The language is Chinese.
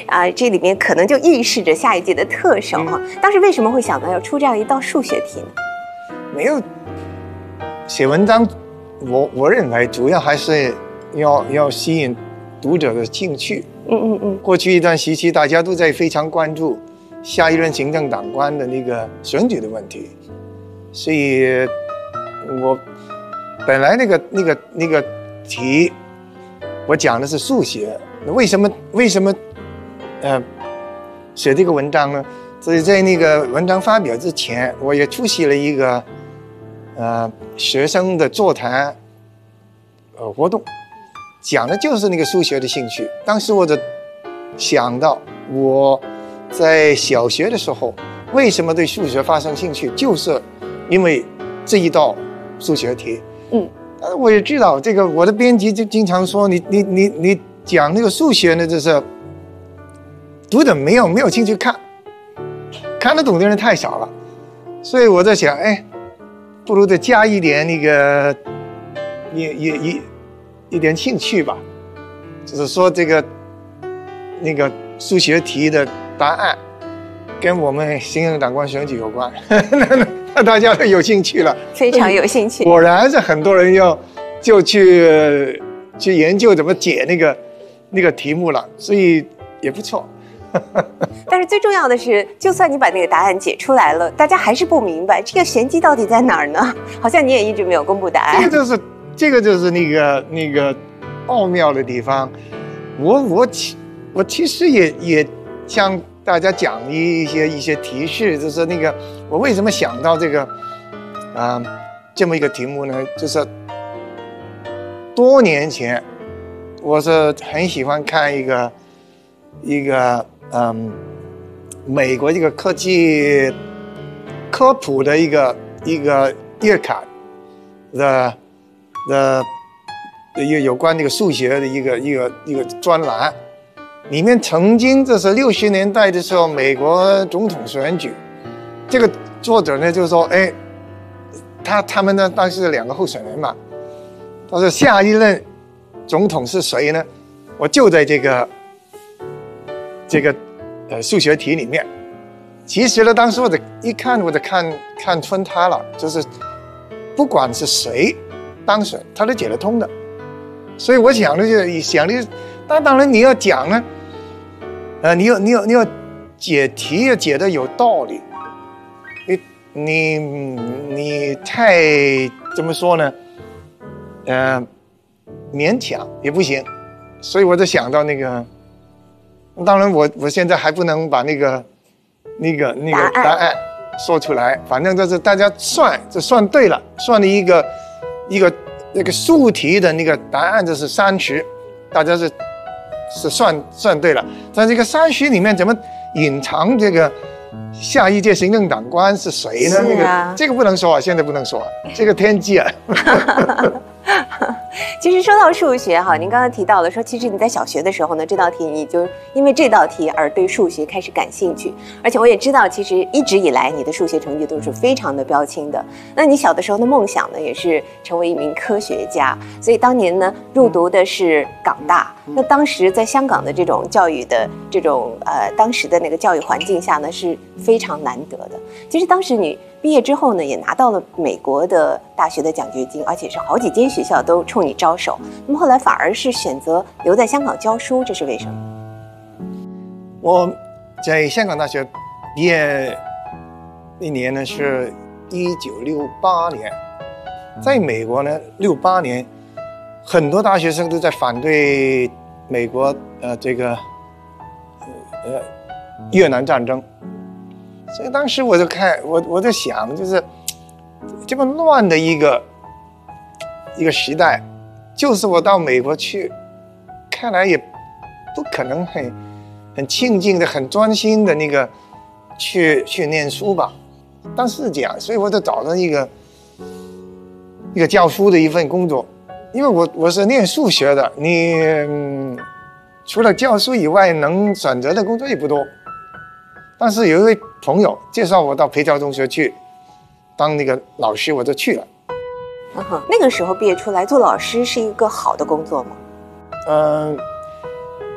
这里面可能就预示着下一届的特首哈。当时为什么会想到要出这样一道数学题呢？ 没有写文章，我认为主要还是要吸引读者的兴趣。过去一段时期，大家都在非常关注下一任行政长官的那个选举的问题，所以我本来那个题，我讲的是数学。为什么写这个文章呢？所以在那个文章发表之前，我也出席了一个学生的座谈活动，讲的就是那个数学的兴趣。当时我就想到我在小学的时候为什么对数学发生兴趣，就是因为这一道数学题。我也知道这个，我的编辑就经常说你讲那个数学呢，就是读者没有兴趣看得懂的人太少了，所以我在想，不如再加一点那个一点兴趣吧，就是说那个数学题的答案跟我们行政长官选举有关，那大家都有兴趣了， 非常有兴趣。 果然是很多人就去研究怎么解那个题目了，所以也不错。 但是最重要的是，就算你把那个答案解出来了，大家还是不明白这个玄机到底在哪儿呢？好像你也一直没有公布答案。 这个就是那个奥妙的地方。我其实也向大家讲一些提示，就是那个我为什么想到这个这么一个题目呢？就是多年前，我是很喜欢看一个美国这个科技科普的一个月刊的有关这个数学的一个专栏，里面曾经这是60年代的时候美国总统选举，这个作者呢就说，他们呢当时是2个候选人嘛，他说下一任总统是谁呢？我就在这个数学题里面。其实呢，当时我就看穿他了，就是不管是谁当选，他都解得通的。所以我想的，当然你要讲呢，你要解题要解得有道理，你太怎么说呢？勉强也不行。所以我就想到那个，当然我现在还不能把那个答案说出来，反正就是大家算对了，算了一个那个数题的那个答案就是30，大家是算对了，但这个30里面怎么隐藏这个下一届行政长官是谁呢？这个不能说啊，现在不能说啊，这个天机啊。 其实说到数学哈，您刚刚提到了说，其实你在小学的时候呢，这道题你就因为这道题而对数学开始感兴趣，而且我也知道，其实一直以来你的数学成绩都是非常的标青的。那你小的时候的梦想呢，也是成为一名科学家，所以当年呢入读的是港大。那当时在香港的这种教育的这种当时的那个教育环境下呢，是非常难得的。其实当时你毕业之后呢，也拿到了美国的大学的奖学金，而且是好几间学校都冲你招手。那么后来反而是选择留在香港教书，这是为什么？ 我在香港大学毕业那年呢是1968年，在美国呢68年，很多大学生都在反对美国越南战争。所以当时我就我在想，就是这么乱的一个时代，就是我到美国去，看来也不可能很静静的、很专心的那个去念书吧。当时是这样，所以我就找到一个教书的一份工作，因为我是念数学的，你除了教书以外，能选择的工作也不多。但是有一位朋友介绍我到培侨中学去当那个老师，我就去了。 那个时候毕业出来做老师是一个好的工作吗？